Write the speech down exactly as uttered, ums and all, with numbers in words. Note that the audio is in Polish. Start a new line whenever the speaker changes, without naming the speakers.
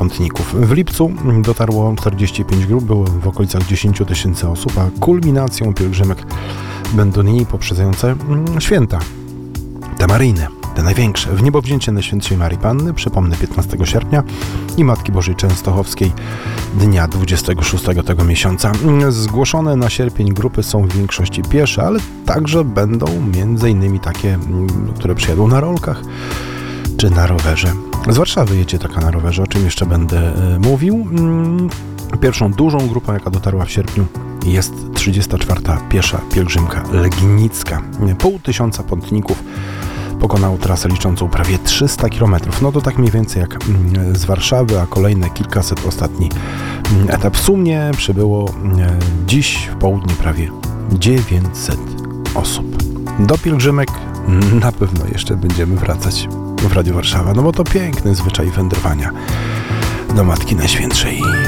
pątników. W lipcu dotarło czterdzieści pięć grup, było w okolicach dziesięć tysięcy osób, a kulminacją pielgrzymek będą dni poprzedzające święta, te maryjne, te największe. W niebowzięcie Najświętszej Marii Panny, przypomnę, piętnastego sierpnia i Matki Bożej Częstochowskiej dnia dwudziestego szóstego tego miesiąca. Zgłoszone na sierpień grupy są w większości piesze, ale także będą między innymi takie, które przyjadą na rolkach czy na rowerze. Z Warszawy jedzie taka na rowerze, o czym jeszcze będę mówił. Pierwszą dużą grupą, jaka dotarła w sierpniu, jest trzydziesta czwarta piesza pielgrzymka legnicka. Pół tysiąca pątników pokonało trasę liczącą prawie trzysta kilometrów. No to tak mniej więcej jak z Warszawy, a kolejne kilkaset ostatni etap. W sumie przybyło dziś w południe prawie dziewięćset osób. Do pielgrzymek na pewno jeszcze będziemy wracać w Radiu Warszawa, no bo to piękny zwyczaj wędrowania do Matki Najświętszej.